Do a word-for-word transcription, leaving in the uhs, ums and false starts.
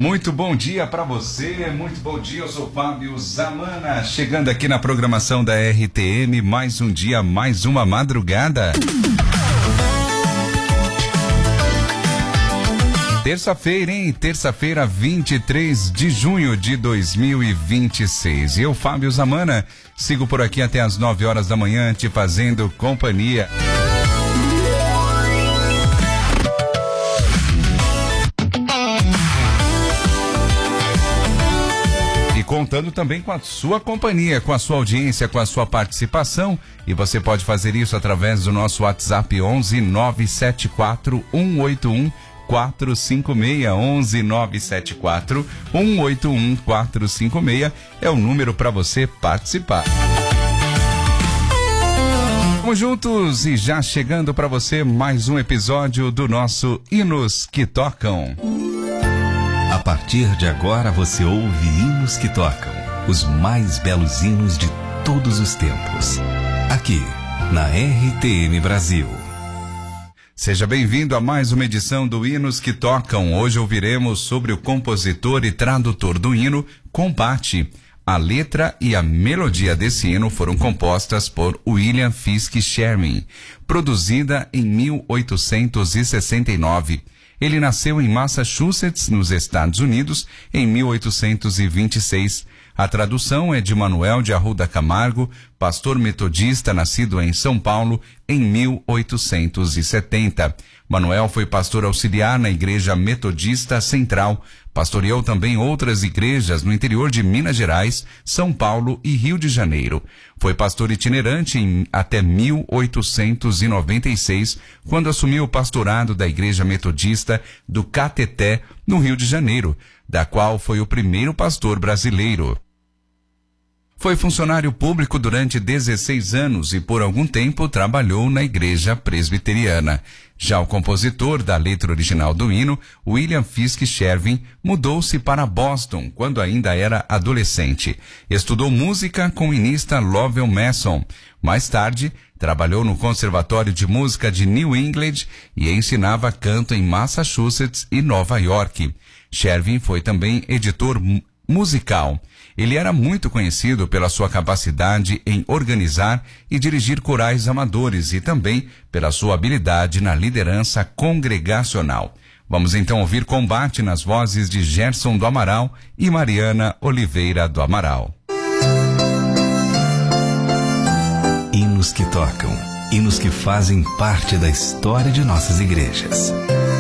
Muito bom dia para você, muito bom dia, eu sou Fábio Zamana, chegando aqui na programação da R T M, mais um dia, mais uma madrugada. Terça-feira, hein? Terça-feira, vinte e três de junho de dois mil e vinte e seis. Eu, Fábio Zamana, sigo por aqui até as nove horas da manhã, te fazendo companhia. Contando também com a sua companhia, com a sua audiência, com a sua participação. E você pode fazer isso através do nosso WhatsApp onze nove sete quatro um oito um quatro cinco seis. onze nove sete quatro um oito um quatro cinco seis é o número para você participar. Vamos juntos e já chegando para você mais um episódio do nosso Hinos que Tocam. A partir de agora você ouve hinos que tocam, os mais belos hinos de todos os tempos, aqui na R T M Brasil. Seja bem-vindo a mais uma edição do Hinos que Tocam. Hoje ouviremos sobre o compositor e tradutor do hino, Combate. A letra e a melodia desse hino foram compostas por William Fisk Sherwin, produzida em mil oitocentos e sessenta e nove. Ele nasceu em Massachusetts, nos Estados Unidos, em mil oitocentos e vinte e seis. A tradução é de Manuel de Arruda Camargo, pastor metodista nascido em São Paulo em mil oitocentos e setenta. Manuel foi pastor auxiliar na Igreja Metodista Central. Pastoreou também outras igrejas no interior de Minas Gerais, São Paulo e Rio de Janeiro. Foi pastor itinerante em, até mil oitocentos e noventa e seis, quando assumiu o pastorado da Igreja Metodista do Cateté, no Rio de Janeiro, da qual foi o primeiro pastor brasileiro. Foi funcionário público durante dezesseis anos e por algum tempo trabalhou na Igreja Presbiteriana. Já o compositor da letra original do hino, William Fisk Sherwin, mudou-se para Boston quando ainda era adolescente. Estudou música com o inista Lovell Mason. Mais tarde, trabalhou no Conservatório de Música de New England e ensinava canto em Massachusetts e Nova York. Sherwin foi também editor musical. Ele era muito conhecido pela sua capacidade em organizar e dirigir corais amadores e também pela sua habilidade na liderança congregacional. Vamos então ouvir Combate nas vozes de Gerson do Amaral e Mariana Oliveira do Amaral. Hinos que tocam, hinos que fazem parte da história de nossas igrejas.